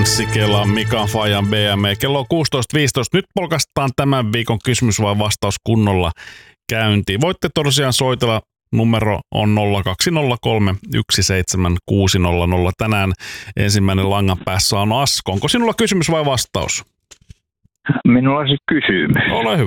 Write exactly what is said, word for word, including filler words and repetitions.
Anssi Kela, Mika Fajan B M E. Kello on kuusitoista viisitoista. Nyt polkastaan tämän viikon kysymys vai vastaus kunnolla käyntiin. Voitte tosiaan soitella. Numero on nolla kaksi nolla kolme yksi seitsemän kuusi nolla nolla. Tänään ensimmäinen langan päässä on Asko. Onko sinulla kysymys vai vastaus? Minulla on siis kysymys. Ole hyvä.